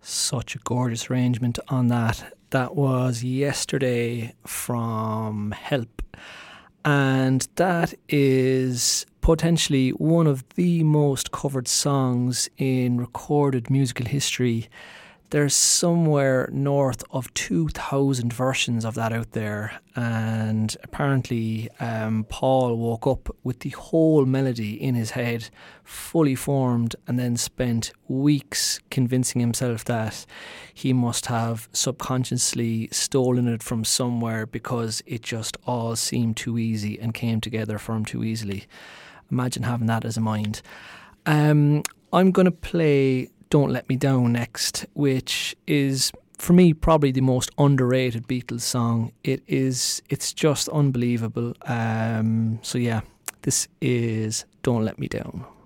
Such a gorgeous arrangement on that. That was Yesterday from Help. And that is potentially one of the most covered songs in recorded musical history. There's somewhere north of 2,000 versions of that out there, and apparently Paul woke up with the whole melody in his head, fully formed, and then spent weeks convincing himself that he must have subconsciously stolen it from somewhere because it just all seemed too easy and came together for him too easily. Imagine having that as a mind. I'm going to play Don't Let Me Down next, which is, for me, probably the most underrated Beatles song. It's just unbelievable. So yeah, this is Don't Let Me Down.